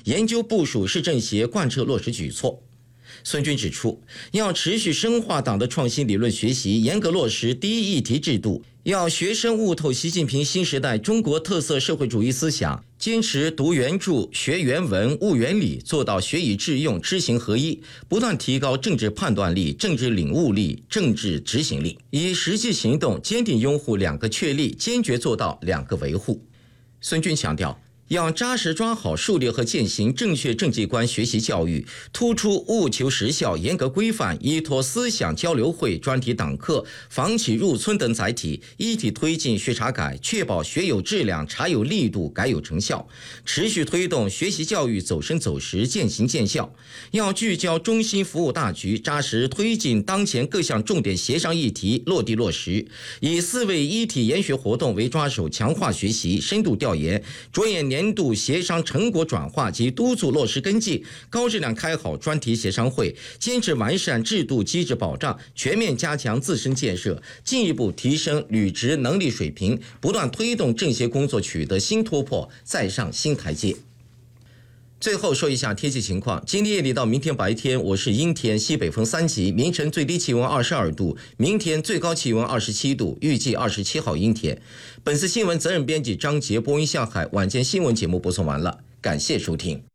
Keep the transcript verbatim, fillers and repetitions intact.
研究部署市政协贯彻落实举措。孙军指出，要持续深化党的创新理论学习，严格落实第一议题制度，要学生悟透习近平新时代中国特色社会主义思想，坚持读原著、学原文、悟原理，做到学以致用、知行合一，不断提高政治判断力、政治领悟力、政治执行力，以实际行动坚定拥护两个确立，坚决做到两个维护。孙军强调，要扎实抓好树立和践行正确政绩观学习教育，突出务求实效、严格规范，依托思想交流会、专题党课、房企入村等载体，一体推进学查改，确保学有质量、查有力度、改有成效，持续推动学习教育走深走实、渐行渐效。要聚焦中心服务大局，扎实推进当前各项重点协商议题落地落实，以四位一体研学活动为抓手，强化学习、深度调研，着眼年度协商成果转化及督促落实跟进，高质量开好专题协商会，坚持完善制度机制保障，全面加强自身建设，进一步提升履职能力水平，不断推动政协工作取得新突破，再上新台阶。最后说一下天气情况，今天夜里到明天白天，我是阴天，西北风三级，凌晨最低气温二十二度，明天最高气温二十七度，预计二十七号阴天。本次新闻责任编辑张杰，播音向海，晚间新闻节目播送完了，感谢收听。